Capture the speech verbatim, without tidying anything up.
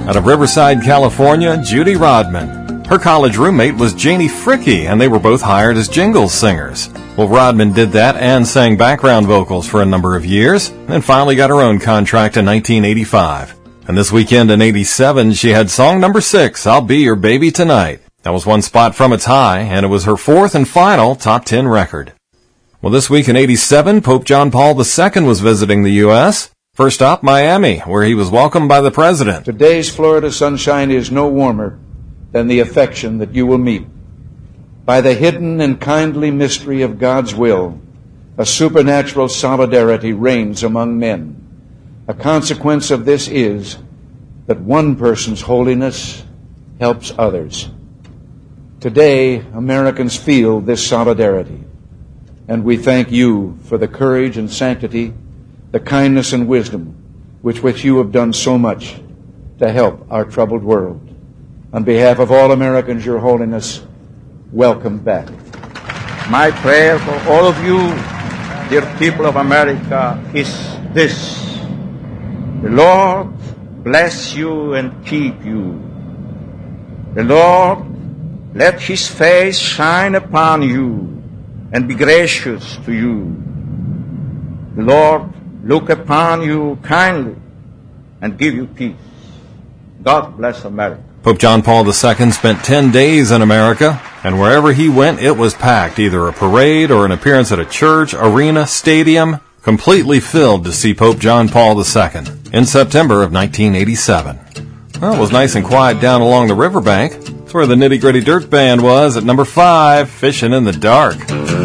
Out of Riverside, California, Judy Rodman. Her college roommate was Janie Fricke, and they were both hired as Jingles singers. Well, Rodman did that and sang background vocals for a number of years, and finally got her own contract in nineteen eighty-five. And this weekend in eighty-seven, she had song number six, I'll Be Your Baby Tonight. That was one spot from its high, and it was her fourth and final top ten record. Well, this week in eighty-seven, Pope John Paul the Second was visiting the U S First up, Miami, where he was welcomed by the president. Today's Florida sunshine is no warmer than the affection that you will meet. By the hidden and kindly mystery of God's will, a supernatural solidarity reigns among men. A consequence of this is that one person's holiness helps others. Today, Americans feel this solidarity, and we thank you for the courage and sanctity, the kindness and wisdom with which you have done so much to help our troubled world. On behalf of all Americans, Your Holiness, welcome back. My prayer for all of you, dear people of America, is this. The Lord bless you and keep you. The Lord let His face shine upon you and be gracious to you. The Lord look upon you kindly and give you peace. God bless America. Pope John Paul the Second spent ten days in America, and wherever he went, it was packed, either a parade or an appearance at a church, arena, stadium, completely filled to see Pope John Paul the Second in September of nineteen eighty-seven. Well, it was nice and quiet down along the riverbank. That's where the Nitty Gritty Dirt Band was at number five, Fishing in the Dark.